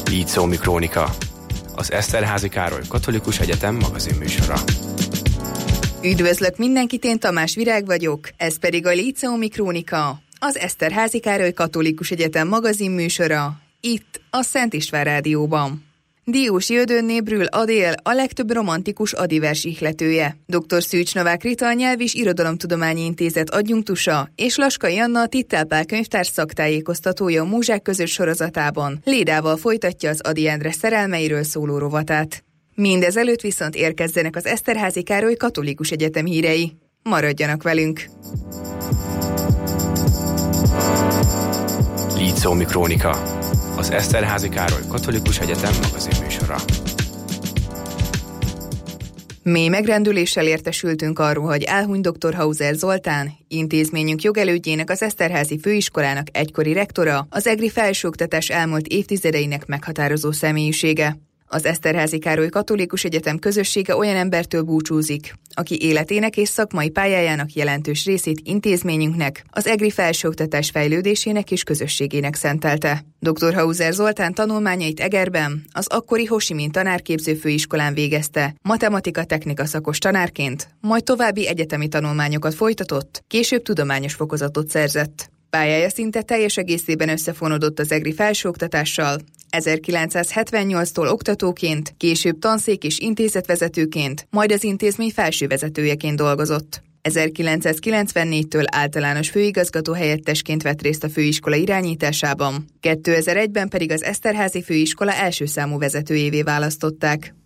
Így szól Mikrónika, az Eszterházy Károly Katolikus Egyetem magazinműsora. Üdvözlök mindenkit, én Tamás Virág vagyok, ez pedig a Líceum Mikrónika, az Eszterházy Károly Katolikus Egyetem magazinműsora, itt a Szent István Rádióban. Diósi Ödönné Brühl Adél a legtöbb romantikus adivers ihletője. Dr. Szűcs Novák Rita a Nyelv- és Irodalomtudományi Intézet adjunktusa, és Laskai Anna a Tittel Pál könyvtárs szaktájékoztatója a Múzsák közös sorozatában. Lédával folytatja az Ady Endre szerelmeiről szóló rovatát. Mindezelőtt viszont érkezzenek az Eszterházy Károly Katolikus Egyetem hírei. Maradjanak velünk! Líceum Mikrónika, az Eszterházy Károly Katolikus Egyetem magazinműsora. Mély megrendüléssel értesültünk arról, hogy elhunyt dr. Hauser Zoltán, intézményünk jogelődjének, az Eszterházy Főiskolának egykori rektora, az egri felsőoktatás elmúlt évtizedeinek meghatározó személyisége. Az Eszterházy Károly Katolikus Egyetem közössége olyan embertől búcsúzik, aki életének és szakmai pályájának jelentős részét intézményünknek, az egri felsőoktatás fejlődésének és közösségének szentelte. Dr. Hauser Zoltán tanulmányait Egerben, az akkori Ho Chi Minh tanárképző főiskolán végezte, matematika-technika szakos tanárként, majd további egyetemi tanulmányokat folytatott, később tudományos fokozatot szerzett. Pályája szinte teljes egészében összefonódott az egri felsőoktatással, 1978-tól oktatóként, később tanszék és intézetvezetőként, majd az intézmény felsővezetőjeként dolgozott. 1994-től általános főigazgató helyettesként vett részt a főiskola irányításában, 2001-ben pedig az Eszterházy Főiskola első számú vezetőjévé választották.